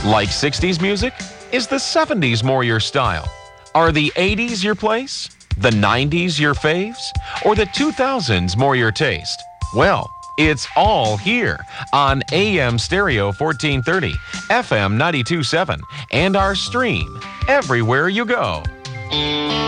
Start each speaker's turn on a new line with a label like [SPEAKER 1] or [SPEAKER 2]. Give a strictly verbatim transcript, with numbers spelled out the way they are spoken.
[SPEAKER 1] Like sixties music? Is the seventies more your style? Are the eighties your place? The nineties your faves? Or the two thousands more your taste? Well, it's all here on A M Stereo fourteen thirty, F M ninety-two point seven, and our stream everywhere you go.